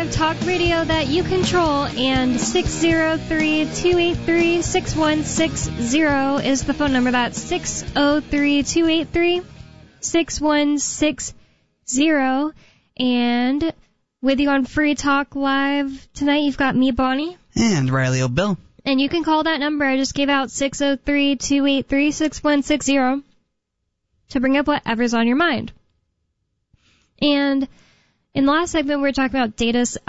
talk radio that you control, and 603-283-6160 is the phone number. That's 603-283-6160. And with you on Free Talk Live tonight, you've got me, Bonnie. And Riley O'Bill. And you can call that number. I just gave out 603-283-6160 to bring up whatever's on your mind. And in the last segment, we were talking about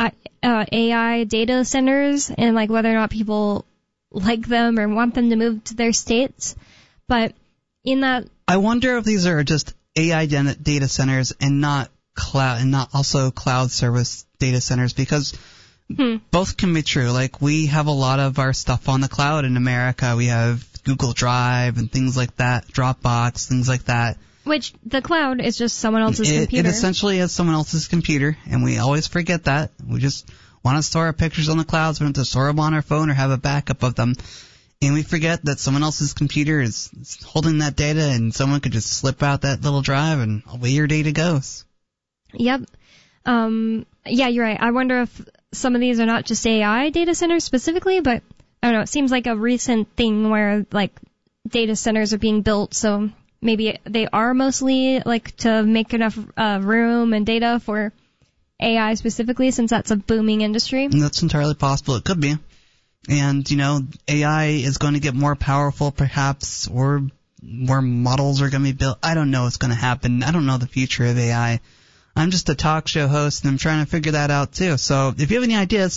AI data centers and like whether or not people like them or want them to move to their states. But in that, I wonder if these are just AI data centers and not cloud, and not also cloud service data centers, because both can be true. Like, we have a lot of our stuff on the cloud in America. We have Google Drive and things like that, Dropbox, things like that. Which the cloud is just someone else's computer. It essentially is someone else's computer, and we always forget that. We just want to store our pictures on the cloud, so we don't have to store them on our phone or have a backup of them. And we forget that someone else's computer is holding that data, and someone could just slip out that little drive, and away your data goes. Yep. Yeah, you're right. I wonder if some of these are not just AI data centers specifically, but I don't know. It seems like a recent thing where, like, data centers are being built, so maybe they are mostly like to make enough room and data for AI specifically, since that's a booming industry. And that's entirely possible. It could be. And, you know, AI is going to get more powerful perhaps, or more models are going to be built. I don't know what's going to happen. I don't know the future of AI. I'm just a talk show host, and I'm trying to figure that out too. So if you have any ideas,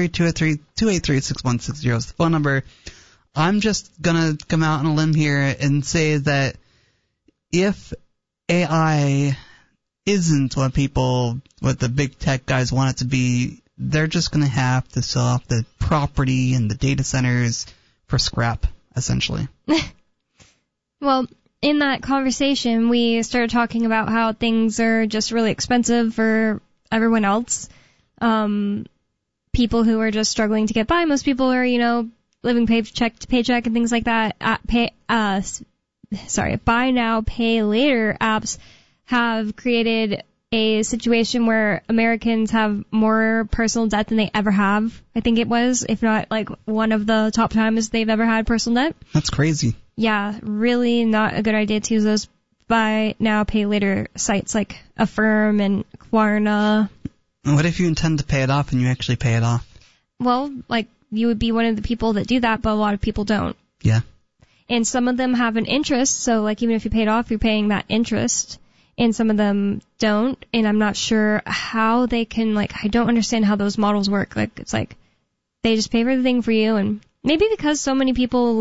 603-283-6160 is the phone number. I'm just going to come out on a limb here and say that if AI isn't what the big tech guys want it to be, they're just going to have to sell off the property and the data centers for scrap, essentially. Well, in that conversation, we started talking about how things are just really expensive for everyone else. People who are just struggling to get by. Most people are, you know, living paycheck to paycheck and things like that. Buy now, pay later apps have created a situation where Americans have more personal debt than they ever have. I think it was, if not like one of the top times they've ever had personal debt. That's crazy. Yeah, really not a good idea to use those buy now, pay later sites like Affirm and Klarna. What if you intend to pay it off and you actually pay it off? Well, like, you would be one of the people that do that, but a lot of people don't. Yeah. And some of them have an interest, so like even if you pay it off, you're paying that interest. And some of them don't, and I'm not sure how they can, like, I don't understand how those models work. Like, it's like they just pay for the thing for you, and maybe because so many people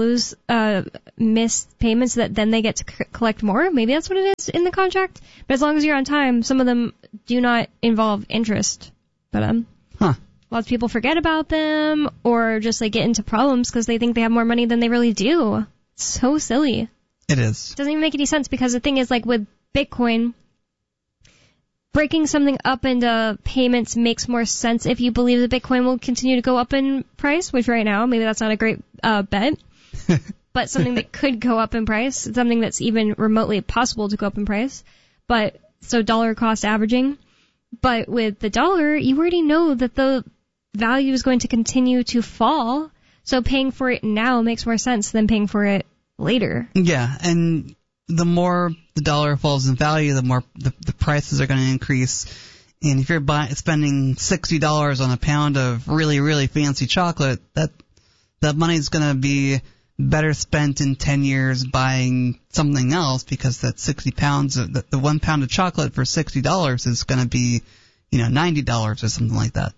miss payments that then they get to collect more. Maybe that's what it is in the contract. But as long as you're on time, some of them do not involve interest. But lots of people forget about them or just like get into problems because they think they have more money than they really do. It's so silly. It is. It doesn't even make any sense, because the thing is, like, with Bitcoin, breaking something up into payments makes more sense if you believe that Bitcoin will continue to go up in price, which right now, maybe that's not a great bet, but something that could go up in price, something that's even remotely possible to go up in price. But so dollar cost averaging. But with the dollar, you already know that the value is going to continue to fall, so paying for it now makes more sense than paying for it later. Yeah, and the more the dollar falls in value, the more the prices are going to increase. And if you're spending $60 on a pound of really, really fancy chocolate, that money's going to be better spent in 10 years buying something else, because that 60 pounds, the 1 pound of chocolate for $60 is going to be, $90 or something like that.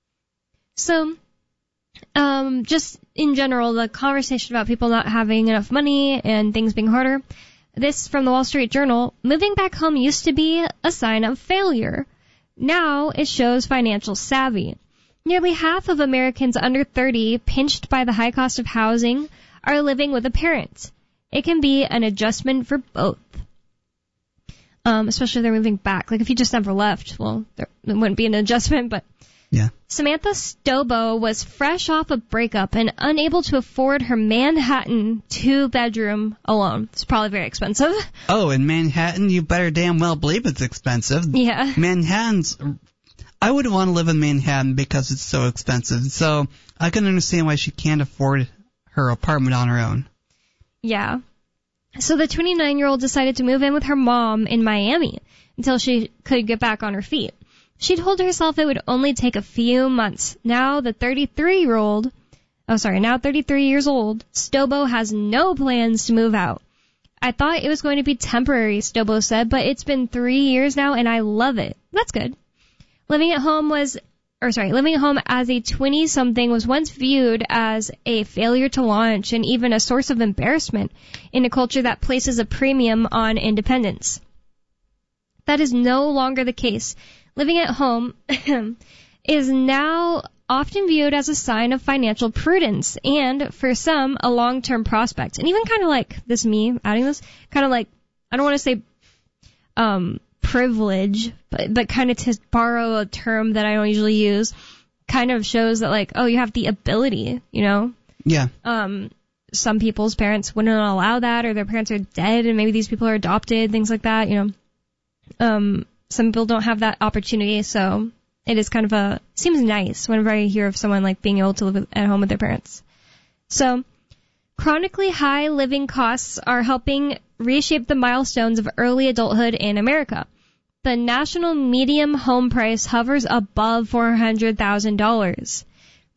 So, just in general, the conversation about people not having enough money and things being harder. This from the Wall Street Journal: moving back home used to be a sign of failure. Now it shows financial savvy. Nearly half of Americans under 30, pinched by the high cost of housing, are living with a parent. It can be an adjustment for both. Especially if they're moving back. Like, if you just never left, well, it wouldn't be an adjustment, but... Yeah. Samantha Stobo was fresh off a breakup and unable to afford her Manhattan 2-bedroom alone. It's probably very expensive. Oh, in Manhattan, you better damn well believe it's expensive. Yeah. Manhattan's... I wouldn't want to live in Manhattan because it's so expensive. So I can understand why she can't afford her apartment on her own. Yeah. So the 29-year-old decided to move in with her mom in Miami until she could get back on her feet. She told herself it would only take a few months. Now 33 years old, Stobo has no plans to move out. I thought it was going to be temporary, Stobo said, but it's been 3 years now and I love it. That's good. Living at home as a 20-something was once viewed as a failure to launch and even a source of embarrassment in a culture that places a premium on independence. That is no longer the case. Living at home is now often viewed as a sign of financial prudence and, for some, a long-term prospect. And even kind of like this, me adding this, kind of like, I don't want to say privilege, but kind of to borrow a term that I don't usually use, kind of shows that like, oh, you have the ability, you know? Yeah. Some people's parents wouldn't allow that, or their parents are dead, and maybe these people are adopted, things like that, you know? Some people don't have that opportunity, so it is kind of seems nice whenever I hear of someone like being able to live at home with their parents. So, chronically high living costs are helping reshape the milestones of early adulthood in America. The national median home price hovers above $400,000.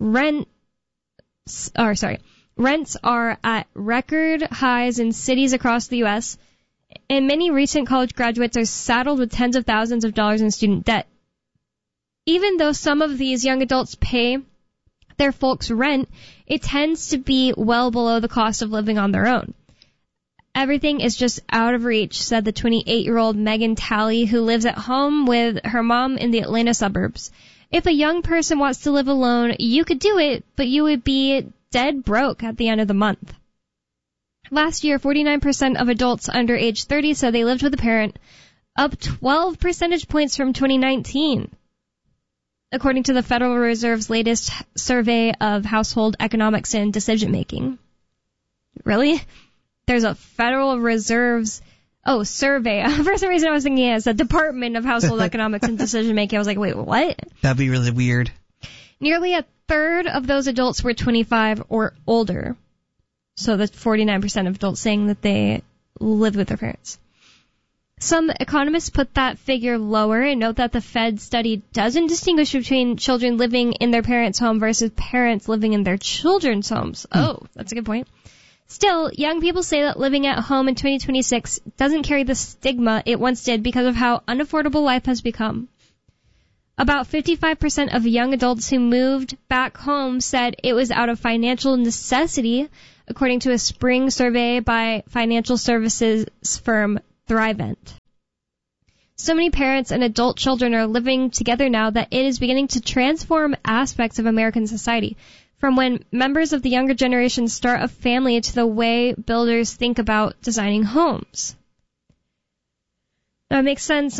Rents are at record highs in cities across the U.S., and many recent college graduates are saddled with tens of thousands of dollars in student debt. Even though some of these young adults pay their folks' rent, it tends to be well below the cost of living on their own. Everything is just out of reach, said the 28-year-old Megan Talley, who lives at home with her mom in the Atlanta suburbs. If a young person wants to live alone, you could do it, but you would be dead broke at the end of the month. Last year, 49% of adults under age 30 said they lived with a parent, up 12 percentage points from 2019. According to the Federal Reserve's latest survey of household economics and decision-making. Really? There's a Federal Reserve's survey. For some reason I was thinking it's a Department of Household Economics and Decision-Making. I was like, wait, what? That'd be really weird. Nearly a third of those adults were 25 or older. So that's 49% of adults saying that they lived with their parents. Some economists put that figure lower and note that the Fed study doesn't distinguish between children living in their parents' home versus parents living in their children's homes. Oh, that's a good point. Still, young people say that living at home in 2026 doesn't carry the stigma it once did because of how unaffordable life has become. About 55% of young adults who moved back home said it was out of financial necessity, according to a spring survey by financial services firm Thrivent. So many parents and adult children are living together now that it is beginning to transform aspects of American society, from when members of the younger generation start a family to the way builders think about designing homes. That makes sense.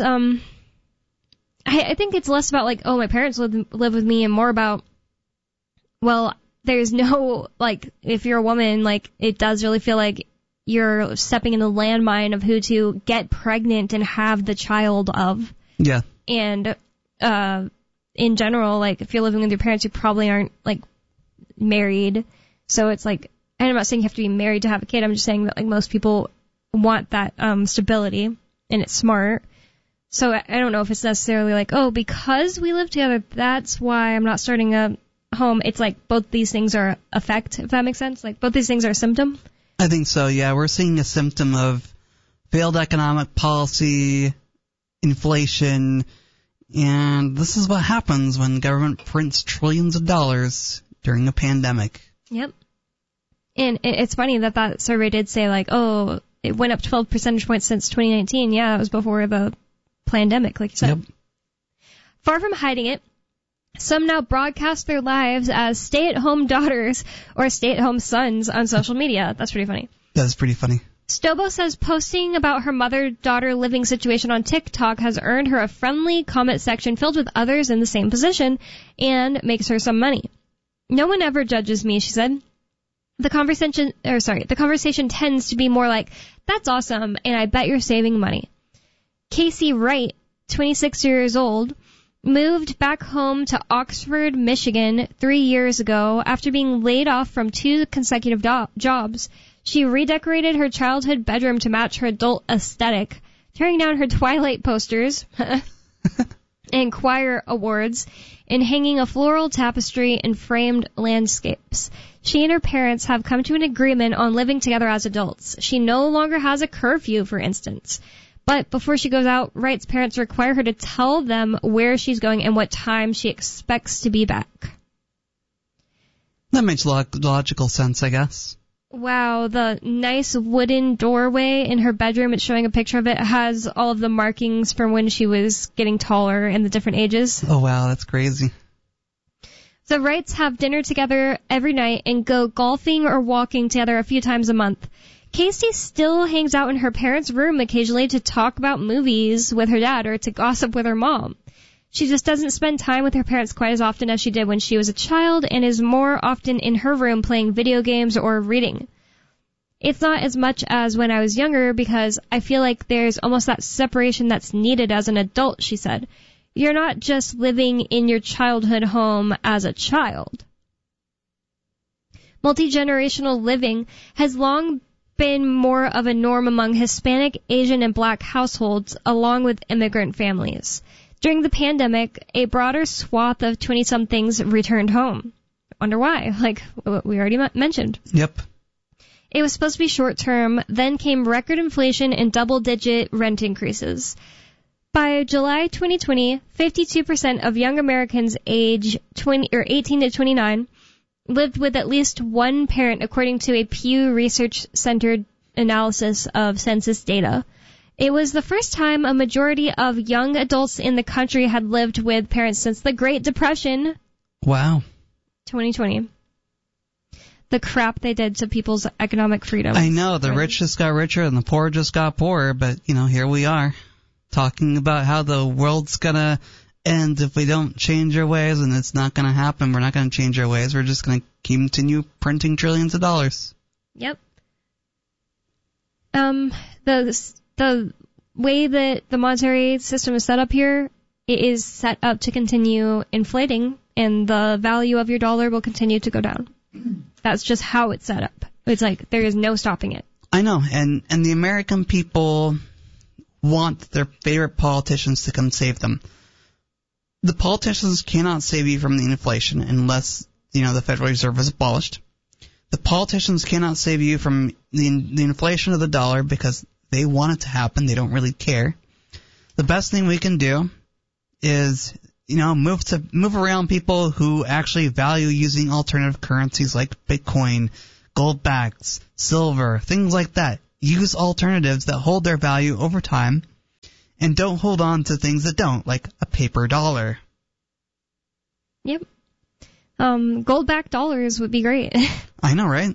I think it's less about like, oh, my parents live with me, and more about, well, there's no, like, if you're a woman, like, it does really feel like you're stepping in the landmine of who to get pregnant and have the child of. Yeah. And in general, like, if you're living with your parents, you probably aren't, like, married. So it's like, and I'm not saying you have to be married to have a kid. I'm just saying that, like, most people want that stability, and it's smart. So I don't know if it's necessarily like, oh, because we live together, that's why I'm not starting a home. It's like both these things are effect, if that makes sense. Like, both these things are a symptom. I think so, yeah. We're seeing a symptom of failed economic policy, inflation, and this is what happens when government prints trillions of dollars during a pandemic. Yep. And it's funny that survey did say, like, oh, it went up 12 percentage points since 2019. Yeah, that was before the pandemic, like you said. Yep. Far from hiding it, some now broadcast their lives as stay-at-home daughters or stay-at-home sons on social media. That's pretty funny. That's pretty funny. Stobo says posting about her mother-daughter living situation on TikTok has earned her a friendly comment section filled with others in the same position and makes her some money. No one ever judges me, she said. The conversation tends to be more like, that's awesome, and I bet you're saving money. Casey Wright, 26 years old, moved back home to Oxford, Michigan 3 years ago after being laid off from 2 consecutive jobs. She redecorated her childhood bedroom to match her adult aesthetic, tearing down her Twilight posters and choir awards and hanging a floral tapestry and framed landscapes. She and her parents have come to an agreement on living together as adults. She no longer has a curfew, for instance. But before she goes out, Wright's parents require her to tell them where she's going and what time she expects to be back. That makes logical sense, I guess. Wow, the nice wooden doorway in her bedroom, it's showing a picture of it, has all of the markings from when she was getting taller and the different ages. Oh, wow, that's crazy. The Wrights have dinner together every night and go golfing or walking together a few times a month. Casey still hangs out in her parents' room occasionally to talk about movies with her dad or to gossip with her mom. She just doesn't spend time with her parents quite as often as she did when she was a child and is more often in her room playing video games or reading. It's not as much as when I was younger because I feel like there's almost that separation that's needed as an adult, she said. You're not just living in your childhood home as a child. Multi-generational living has long been more of a norm among Hispanic, Asian, and Black households, along with immigrant families. During the pandemic, a broader swath of 20-somethings returned home. Wonder why, like we already mentioned. Yep. It was supposed to be short-term, then came record inflation and double-digit rent increases. By July 2020, 52% of young Americans age 18 to 29 lived with at least one parent, according to a Pew Research-centered analysis of census data. It was the first time a majority of young adults in the country had lived with parents since the Great Depression. Wow. 2020. The crap they did to people's economic freedom. I know, the rich just got richer and the poor just got poorer, but, here we are, talking about how the world's gonna end if we don't change our ways, and it's not gonna happen. We're not gonna change our ways. We're just gonna continue printing trillions of dollars. Yep. The way that the monetary system is set up here, it is set up to continue inflating, and the value of your dollar will continue to go down. That's just how it's set up. It's like there is no stopping it. I know, and the American people want their favorite politicians to come save them. The politicians cannot save you from the inflation unless, the Federal Reserve is abolished. The politicians cannot save you from the inflation of the dollar because they want it to happen. They don't really care. The best thing we can do is, move around people who actually value using alternative currencies like Bitcoin, gold backs, silver, things like that. Use alternatives that hold their value over time and don't hold on to things that don't, like a paper dollar. Yep. Gold-backed dollars would be great. I know, right?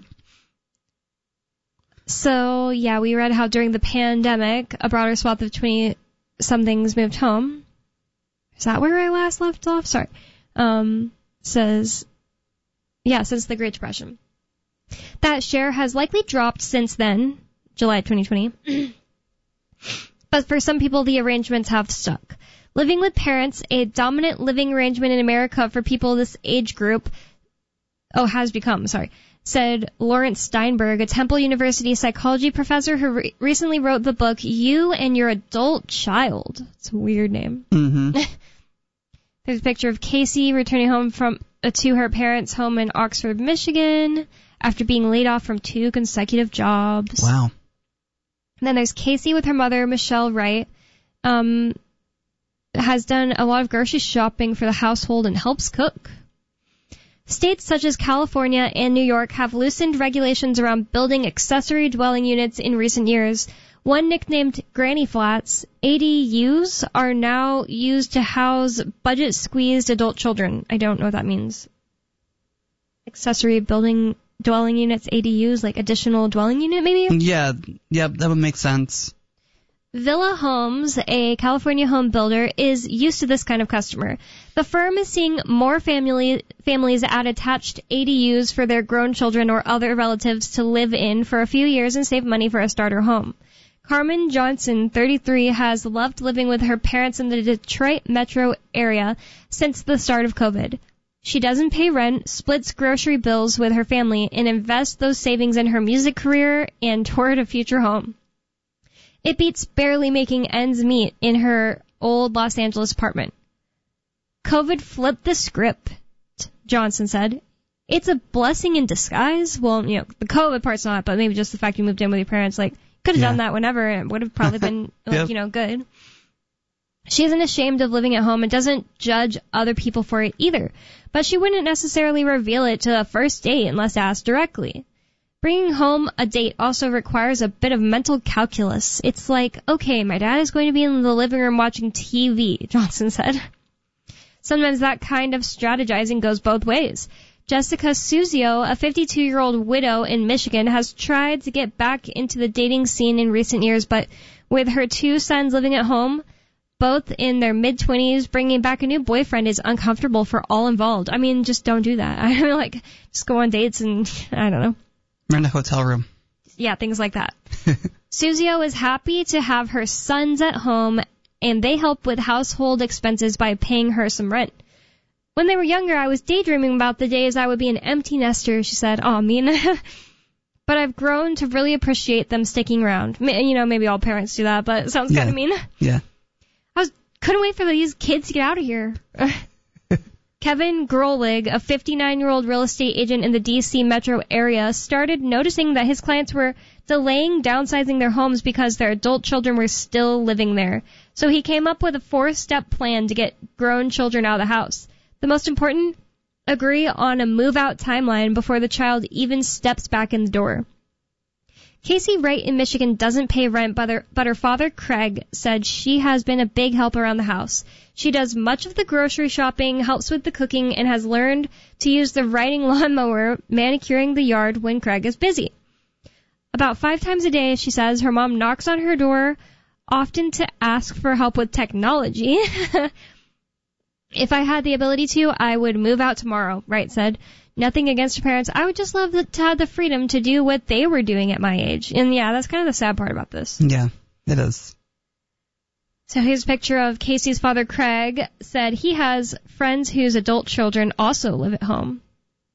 So, yeah, we read how during the pandemic, a broader swath of 20-somethings moved home. Is that where I last left off? Sorry. Since the Great Depression. That share has likely dropped since then, July 2020. But for some people, the arrangements have stuck. Living with parents, a dominant living arrangement in America for people this age group, has become, said Lawrence Steinberg, a Temple University psychology professor who recently wrote the book You and Your Adult Child. It's a weird name. Mm-hmm. There's a picture of Casey returning home to her parents' home in Oxford, Michigan, after being laid off from 2 consecutive jobs. Wow. And then there's Casey with her mother, Michelle Wright, has done a lot of grocery shopping for the household and helps cook. States such as California and New York have loosened regulations around building accessory dwelling units in recent years. One nicknamed Granny Flats, ADUs, are now used to house budget-squeezed adult children. I don't know what that means. Accessory dwelling units, ADUs, like additional dwelling unit maybe? Yeah, that would make sense. Villa Homes, a California home builder, is used to this kind of customer. The firm is seeing more families add attached ADUs for their grown children or other relatives to live in for a few years and save money for a starter home. Carmen Johnson, 33, has loved living with her parents in the Detroit metro area since the start of COVID. She doesn't pay rent, splits grocery bills with her family, and invests those savings in her music career and toward a future home. It beats barely making ends meet in her old Los Angeles apartment. COVID flipped the script, Johnson said. It's a blessing in disguise. Well, the COVID part's not, but maybe just the fact you moved in with your parents, could have done that whenever, and it would have probably been, good. She isn't ashamed of living at home and doesn't judge other people for it either, but she wouldn't necessarily reveal it to a first date unless asked directly. Bringing home a date also requires a bit of mental calculus. It's like, okay, my dad is going to be in the living room watching TV, Johnson said. Sometimes that kind of strategizing goes both ways. Jessica Suzio, a 52-year-old widow in Michigan, has tried to get back into the dating scene in recent years, but with her 2 sons living at home, both in their mid-20s, bringing back a new boyfriend is uncomfortable for all involved. I mean, just don't do that. I mean, just go on dates and, I don't know. Rent a hotel room. Yeah, things like that. Suzio is happy to have her sons at home, and they help with household expenses by paying her some rent. When they were younger, I was daydreaming about the days I would be an empty nester, she said. Aw, mean. But I've grown to really appreciate them sticking around. Maybe all parents do that, but it sounds kind of mean. Yeah. Couldn't wait for these kids to get out of here. Kevin Grolig, a 59-year-old real estate agent in the D.C. metro area, started noticing that his clients were delaying downsizing their homes because their adult children were still living there. So he came up with a 4-step plan to get grown children out of the house. The most important, agree on a move-out timeline before the child even steps back in the door. Casey Wright in Michigan doesn't pay rent, but her father, Craig, said she has been a big help around the house. She does much of the grocery shopping, helps with the cooking, and has learned to use the riding lawnmower, manicuring the yard when Craig is busy. About 5 times a day, she says, her mom knocks on her door, often to ask for help with technology. If I had the ability to, I would move out tomorrow, Wright said. Nothing against her parents. I would just love to have the freedom to do what they were doing at my age. And yeah, that's kind of the sad part about this. Yeah, it is. So here's a picture of Casey's father, Craig, said he has friends whose adult children also live at home.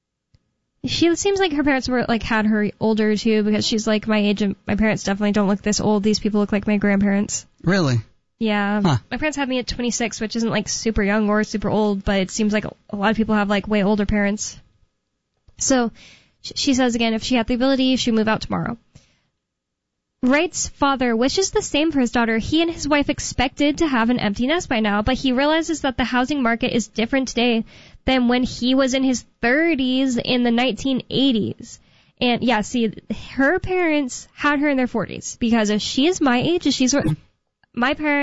She seems like her parents were had her older too, because she's my age, and my parents definitely don't look this old. These people look like my grandparents. Really? Yeah. Huh. My parents had me at 26, which isn't super young or super old, but it seems like a lot of people have way older parents. So she says again, if she had the ability, she'd move out tomorrow. Wright's father wishes the same for his daughter. He and his wife expected to have an empty nest by now, but he realizes that the housing market is different today than when he was in his 30s in the 1980s. And yeah, see, her parents had her in their 40s, because if she is my age, if she's my parents